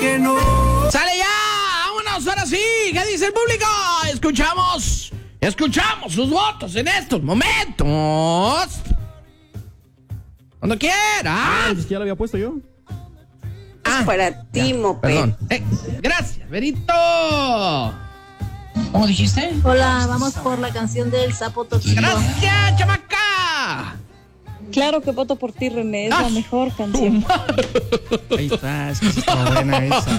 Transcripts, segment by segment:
que no. ¡Sale ya! ¡Vámonos! Ahora sí. ¿Qué dice el público? Escuchamos sus votos en estos momentos. Cuando quieras. Es que ya lo había puesto yo. Para ti, Mope. Perdón. Gracias, Verito. ¿Cómo dijiste? Hola, vamos por la canción del Sapo Tóxico. ¡Gracias, chamaca! Claro que voto por ti, René, es la mejor canción. Ahí está, es que sí está buena esa.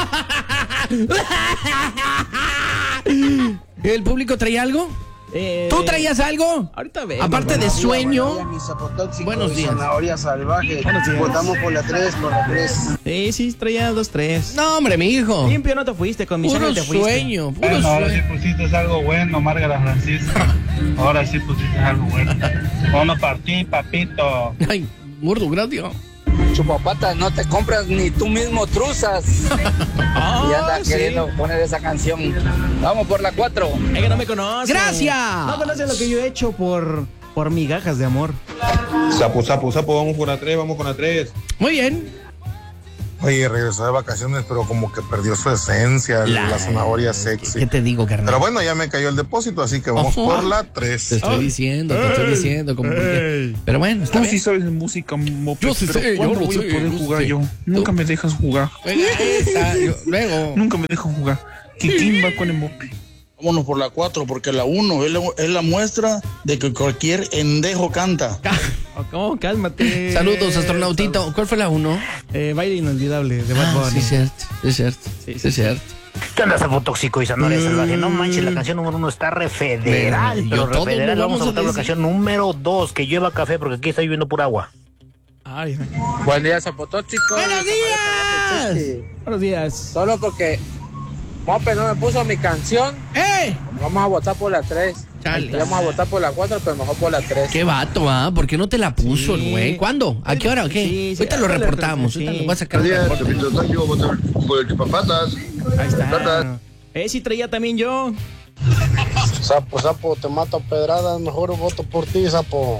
¿El público traía algo? ¿Tú traías algo? Ahorita veo. Aparte de sueño. Buenos días. Zanahoria salvaje. Buenos días. Votamos por la 3, por la 3. Sí, traía 2-3. No, hombre, mi hijo. Limpio no te fuiste, con mi Puro sangre te fuiste. sueño, puro Bueno, ahora sí sueño. pusiste algo bueno, Márgara Francisca. Ahora sí pusiste algo bueno. Vamos para ti, papito. Ay, gordo, gracias. Chupapata, no te compras ni tú mismo truzas. Y anda queriendo poner esa canción. Vamos por la 4. Es que no me conoces. ¡Gracias! No conoces lo que yo he hecho por migajas de amor. Sapo, vamos por la 3, vamos con la 3. Muy bien. Oye, regresó de vacaciones, pero como que perdió su esencia, la zanahoria sexy. ¿Qué te digo, carnal? Pero bueno, ya me cayó el depósito, así que vamos por la 3. Te estoy diciendo, como porque... Pero bueno, está Tú bien. sí sabes de música, Mope. Yo sí pero sé, ¿cuándo yo lo voy a sé, poder yo jugar sé. yo? Nunca me dejas jugar. Luego. Nunca me dejan jugar. ¿Quién va con el Mope? Vámonos por la 4, porque la 1 es la muestra de que cualquier endejo canta. ¿Cómo? Cálmate. Saludos, astronautito. ¿Cuál fue la 1? Baile inolvidable de Bad Bunny. Sí, es cierto. ¿Qué onda, Sapo Tóxico y Zanahoria Salvaje? No manches, la canción número 1 está re federal, Yo pero re todo federal. lo Vamos a vamos a votar por la decir. canción número 2, que lleva café, porque aquí está lloviendo pura agua. Ay, Buen día, Zapotóxico. ¡Buenos días! buenos días. Solo porque Mope no me puso mi canción, vamos a votar por la 3. Chale. Vamos a votar por la 4, pero mejor por la 3. Qué vato, ¿ah? ¿Por qué no te la puso el güey? ¿Cuándo? ¿A qué hora o qué? Sí, Ahorita lo reportamos. sí. Ahorita lo voy a sacar del reporte. Yo voy por el chupapatas. Ahí está. Sí traía también yo. Sapo, te mato a pedradas, mejor voto por ti, Sapo.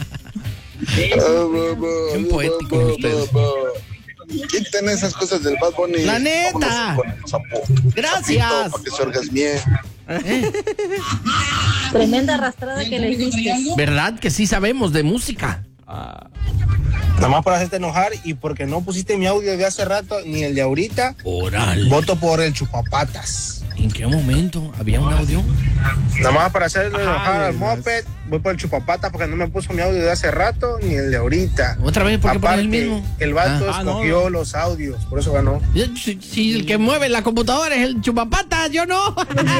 Bien poéticos ustedes. Quiten esas cosas del Bad Bunny. La neta. Vámonos con el Sapo. Gracias. Sapito, para que se orgasmie. Tremenda arrastrada que le hiciste. ¿Verdad que sí sabemos de música? Nada más para hacerte enojar y porque no pusiste mi audio de hace rato ni el de ahorita, Oral. voto por el chupapatas. ¿En qué momento? ¿Había un audio? Nada más para hacerle enojar al moped, voy por el chupapatas porque no me puso mi audio de hace rato ni el de ahorita. ¿Otra vez? ¿Por qué pones Aparte, el mismo? el vato escogió los audios, por eso ganó. Si el que mueve la computadora es el chupapatas, yo no.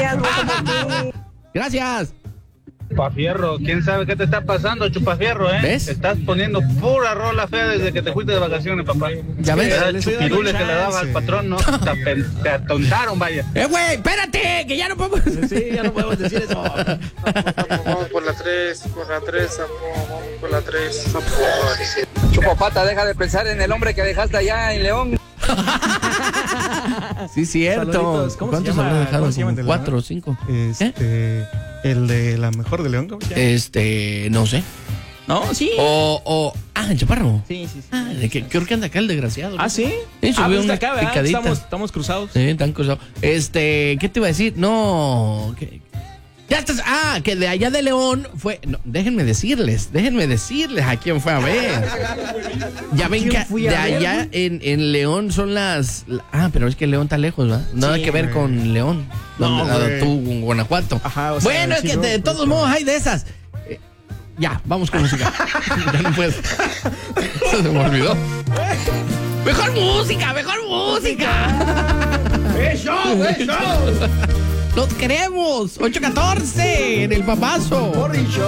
Gracias. Chupafierro, ¿quién sabe qué te está pasando, Chupafierro, ¿Ves? Estás poniendo pura rola fea desde que te fuiste de vacaciones, papá. ¿Ya ves? Era el chupirules que le daba al patrón, ¿no? Te atontaron, vaya. Güey, espérate, que ya no podemos. Sí, ya no podemos decir eso. Vamos por la 3, Sapo, vamos por la 3, Sapo. Chupapata, deja de pensar en el hombre que dejaste allá en León. Sí, cierto. Saluditos. ¿Cómo se ¿Cuántos llama? habrá dejado? ¿Cómo se llama el de León? 4 o 5. El de la mejor de León, ¿cómo se llama? No sé. No, sí. El Chaparro. Sí. ¿De qué hora que anda acá el desgraciado? ¿Ah, sí? Sí, subió pues una acá, ¿verdad? picadita. Estamos cruzados. Sí, están cruzados. ¿Qué te iba a decir? No. Ya estás. Que de allá de León fue. No, déjenme decirles a quién fue a ver. Ya ven que de allá en León son las. Pero es que León está lejos, ¿verdad? Nada Sí, que ver güey. con León. No, güey. Tú, con Guanajuato. Ajá, o sea, bueno, es sí, que no, de todos modos hay de esas. Ya, vamos con música. Ya no puedo. Se me olvidó. ¡Mejor música! ¡Eso! ¡Los queremos! 8:14 en el Papazo.